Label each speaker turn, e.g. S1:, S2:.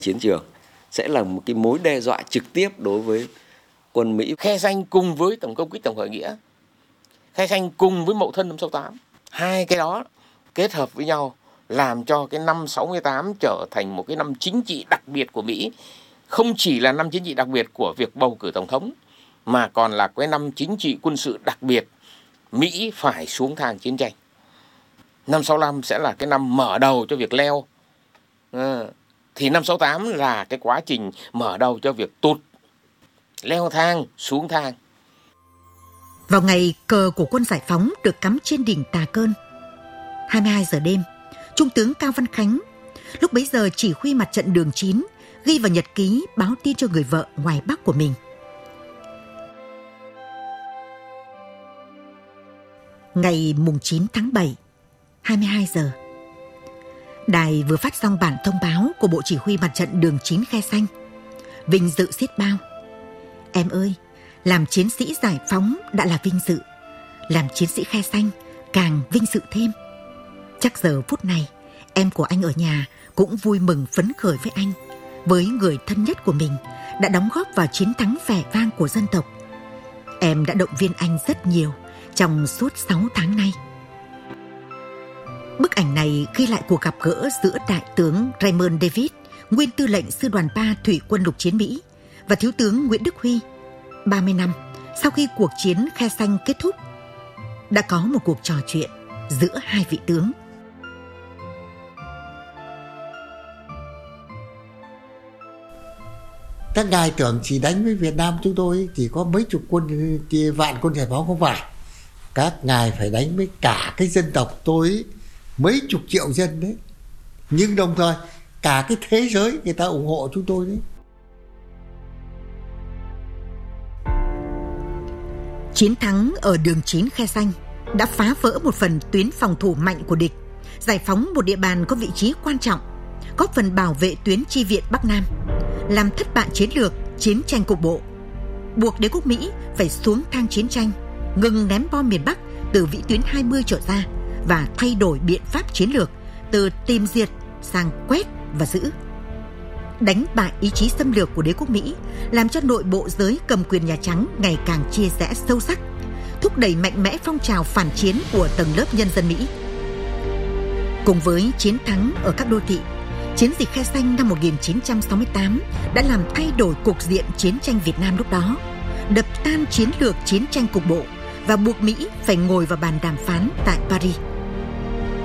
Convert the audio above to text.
S1: Chiến trường sẽ là một cái mối đe dọa trực tiếp đối với quân Mỹ.
S2: Khe xanh cùng với tổng công kích tổng khởi nghĩa, Khe xanh cùng với Mậu Thân năm 68, hai cái đó kết hợp với nhau làm cho cái năm 68 trở thành một cái năm chính trị đặc biệt của Mỹ. Không chỉ là năm chính trị đặc biệt của việc bầu cử tổng thống, mà còn là cái năm chính trị quân sự đặc biệt. Mỹ phải xuống thang chiến tranh. Năm 65 sẽ là cái năm mở đầu cho việc leo. Thì năm 68 là cái quá trình mở đầu cho việc tụt, leo thang, xuống thang.
S3: Vào ngày cờ của quân giải phóng được cắm trên đỉnh Tà Cơn, 22 giờ đêm, Trung tướng Cao Văn Khánh, lúc bấy giờ chỉ huy mặt trận đường 9, ghi vào nhật ký báo tin cho người vợ ngoài Bắc của mình. Ngày mùng 9 tháng 7, 22 giờ, đài vừa phát xong bản thông báo của Bộ Chỉ huy Mặt trận đường 9 Khe Xanh. Vinh dự xiết bao. Em ơi, làm chiến sĩ giải phóng đã là vinh dự, làm chiến sĩ Khe Xanh càng vinh dự thêm. Chắc giờ phút này, em của anh ở nhà cũng vui mừng phấn khởi với anh, với người thân nhất của mình đã đóng góp vào chiến thắng vẻ vang của dân tộc. Em đã động viên anh rất nhiều trong suốt 6 tháng nay. Bức ảnh này ghi lại cuộc gặp gỡ giữa Đại tướng Raymond Davis, nguyên tư lệnh Sư đoàn 3 Thủy quân lục chiến Mỹ, và Thiếu tướng Nguyễn Đức Huy. 30 năm sau khi cuộc chiến Khe Xanh kết thúc, đã có một cuộc trò chuyện giữa hai vị tướng.
S4: Các ngài tưởng chỉ đánh với Việt Nam chúng tôi chỉ có mấy chục quân, vạn quân giải phóng, không phải. Các ngài phải đánh với cả cái dân tộc tôi mấy chục triệu dân đấy. Nhưng đồng thời cả cái thế giới người ta ủng hộ chúng tôi đấy.
S3: Chiến thắng ở đường 9 Khe Xanh đã phá vỡ một phần tuyến phòng thủ mạnh của địch, giải phóng một địa bàn có vị trí quan trọng, góp phần bảo vệ tuyến chi viện Bắc Nam, làm thất bại chiến lược chiến tranh cục bộ, buộc đế quốc Mỹ phải xuống thang chiến tranh, ngừng ném bom miền Bắc từ vĩ tuyến 20 trở ra và thay đổi biện pháp chiến lược từ tìm diệt sang quét và giữ. Đánh bại ý chí xâm lược của đế quốc Mỹ, làm cho nội bộ giới cầm quyền Nhà Trắng ngày càng chia rẽ sâu sắc, thúc đẩy mạnh mẽ phong trào phản chiến của tầng lớp nhân dân Mỹ. Cùng với chiến thắng ở các đô thị, chiến dịch Khe Xanh năm 1968 đã làm thay đổi cục diện chiến tranh Việt Nam lúc đó, đập tan chiến lược chiến tranh cục bộ và buộc Mỹ phải ngồi vào bàn đàm phán tại Paris.